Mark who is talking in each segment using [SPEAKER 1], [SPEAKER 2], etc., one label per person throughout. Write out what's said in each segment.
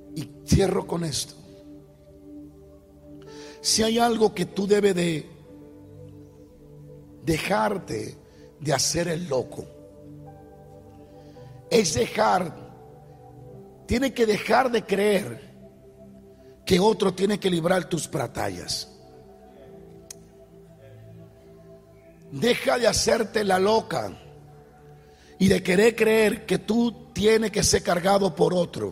[SPEAKER 1] Y cierro con esto. Si hay algo que tú debes de dejarte de hacer el loco, es tiene que dejar de creer que otro tiene que librar tus batallas. Deja de hacerte la loca y de querer creer que tú tienes que ser cargado por otro.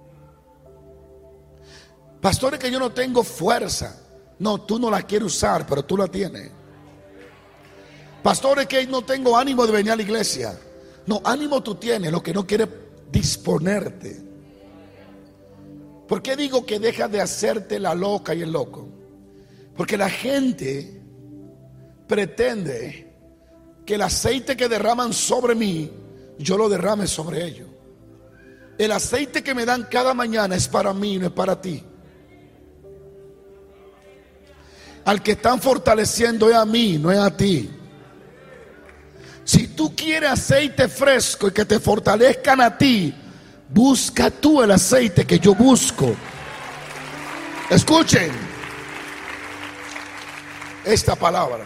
[SPEAKER 1] Pastores, que yo no tengo fuerza. No, tú no la quieres usar, pero tú la tienes. Pastores, que no tengo ánimo de venir a la iglesia. No, ánimo tú tienes, lo que no quieres disponerte. ¿Por qué digo que deja de hacerte la loca y el loco? Porque la gente pretende que el aceite que derraman sobre mí, yo lo derrame sobre ellos. El aceite que me dan cada mañana es para mí, no es para ti. Al que están fortaleciendo es a mí, no es a ti. Si tú quieres aceite fresco y que te fortalezcan a ti, busca tú el aceite que yo busco. Escuchen esta palabra.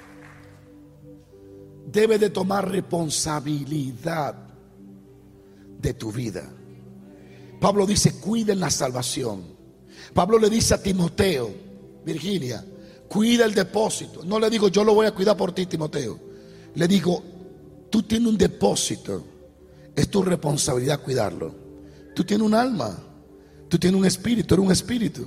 [SPEAKER 1] Debes de tomar responsabilidad de tu vida. Pablo dice: cuiden la salvación. Pablo le dice a Timoteo: Virginia, cuida el depósito. No le digo yo lo voy a cuidar por ti, Timoteo. Le digo, tú tienes un depósito, es tu responsabilidad cuidarlo. Tú tienes un alma, tú tienes un espíritu, eres un espíritu.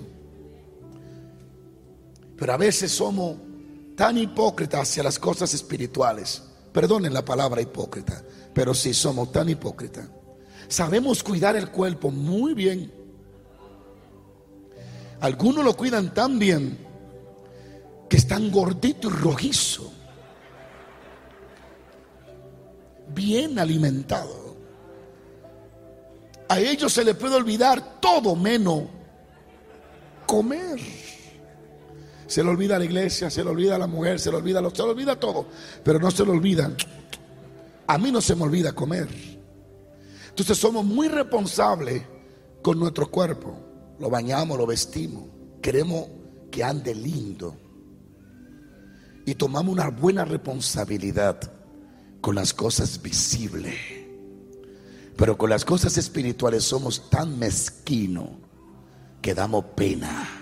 [SPEAKER 1] Pero a veces somos tan hipócritas hacia las cosas espirituales. Perdonen la palabra hipócrita, pero sí somos tan hipócritas. Sabemos cuidar el cuerpo muy bien. Algunos lo cuidan tan bien que están gorditos y rojizos, bien alimentados. A ellos se les puede olvidar todo menos comer. Se le olvida la iglesia, se le olvida la mujer, se le olvida todo, pero no se le olvida. A mí no se me olvida comer. Entonces somos muy responsables con nuestro cuerpo. Lo bañamos, lo vestimos, queremos que ande lindo. Y tomamos una buena responsabilidad con las cosas visibles. Pero con las cosas espirituales somos tan mezquinos que damos pena.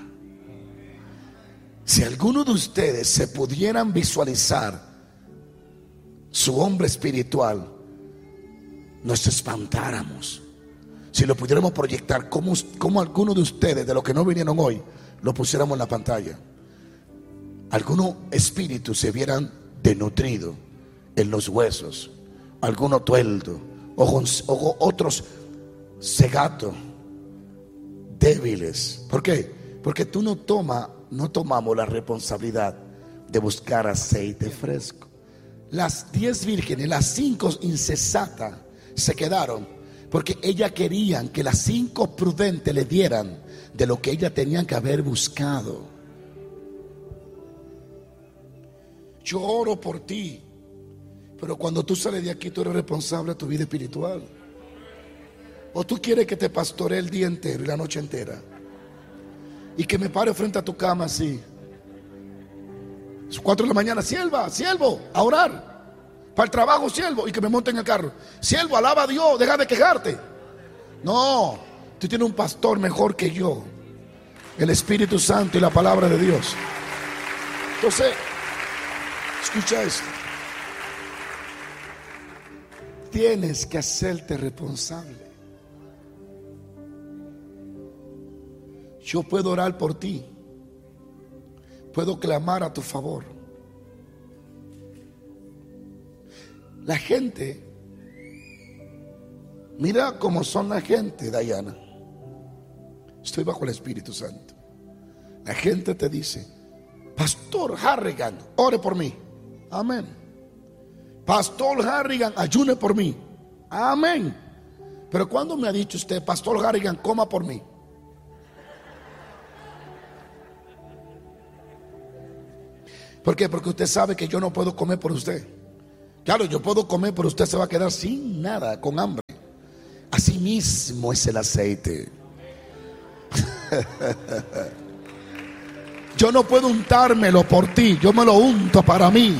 [SPEAKER 1] Si alguno de ustedes se pudieran visualizar su hombre espiritual, nos espantáramos. Si lo pudiéramos proyectar, como algunos de ustedes, de los que no vinieron hoy, lo pusiéramos en la pantalla. Algunos espíritus se vieran desnutridos en los huesos, algunos tueldos, otros cegatos, débiles. ¿Por qué? Porque tú no tomamos la responsabilidad de buscar aceite fresco. Las 10 vírgenes, las 5 insensatas se quedaron porque ellas querían que las 5 prudentes le dieran de lo que ellas tenían que haber buscado. Yo oro por ti, pero cuando tú sales de aquí, tú eres responsable de tu vida espiritual. O tú quieres que te pastoree el día entero y la noche entera, y que me pare frente a tu cama así, 4 de la mañana: siervo, a orar. Para el trabajo, siervo, y que me monte en el carro: siervo, alaba a Dios, deja de quejarte. No, tú tienes un pastor mejor que yo, el Espíritu Santo y la palabra de Dios. Entonces, escucha esto. Tienes que hacerte responsable. Yo puedo orar por ti, puedo clamar a tu favor. La gente, mira cómo son la gente, Dayana. Estoy bajo el Espíritu Santo. La gente te dice: Pastor Harrigan, ore por mí. Amén. Pastor Harrigan, ayune por mí. Amén. Pero ¿cuándo me ha dicho usted: Pastor Harrigan, coma por mí? ¿Por qué? Porque usted sabe que yo no puedo comer por usted. Claro, yo puedo comer, pero usted se va a quedar sin nada, con hambre. Así mismo es el aceite. Yo no puedo untármelo por ti, yo me lo unto para mí.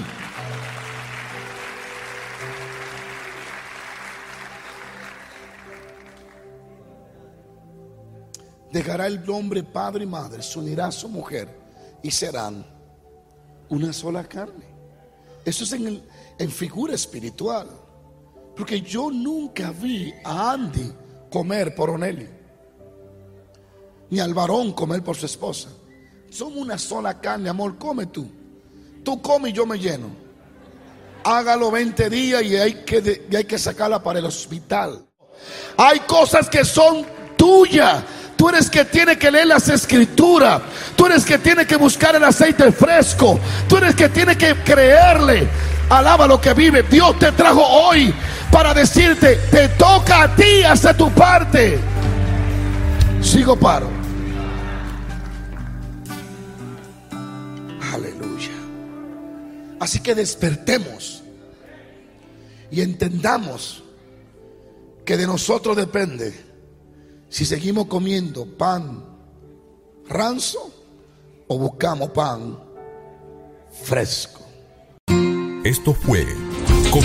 [SPEAKER 1] Dejará el hombre padre y madre, se unirá a su mujer y serán una sola carne. Eso es en figura espiritual. Porque yo nunca vi a Andy comer por Oneli, ni al varón comer por su esposa. Somos una sola carne, amor, come tú. Tú come y yo me lleno. Hágalo 20 días y hay que sacarla para el hospital. Hay cosas que son tuyas. Tú eres que tiene que leer las escrituras. Tú eres que tiene que buscar el aceite fresco. Tú eres que tiene que creerle. Alaba lo que vive. Dios te trajo hoy para decirte: te toca a ti hacer tu parte. Sigo paro. Aleluya. Así que despertemos y entendamos que de nosotros depende si seguimos comiendo pan rancio o buscamos pan fresco.
[SPEAKER 2] Esto fue